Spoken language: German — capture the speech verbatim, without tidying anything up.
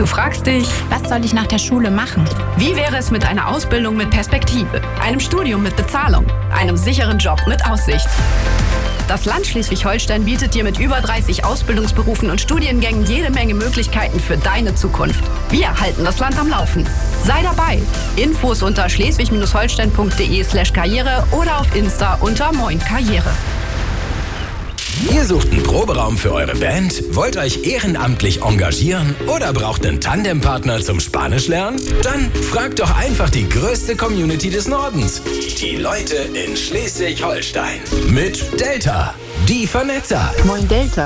Du fragst dich, was soll ich nach der Schule machen? Wie wäre es mit einer Ausbildung mit Perspektive, einem Studium mit Bezahlung, einem sicheren Job mit Aussicht? Das Land Schleswig-Holstein bietet dir mit über dreißig Ausbildungsberufen und Studiengängen jede Menge Möglichkeiten für deine Zukunft. Wir halten das Land am Laufen. Sei dabei. Infos unter schleswig-holstein.de slash karriere oder auf Insta unter Moin Karriere. Ihr sucht einen Proberaum für eure Band, wollt euch ehrenamtlich engagieren oder braucht einen Tandempartner zum Spanisch lernen? Dann fragt doch einfach die größte Community des Nordens. Die Leute in Schleswig-Holstein. Mit Delta, die Vernetzer. Moin Delta.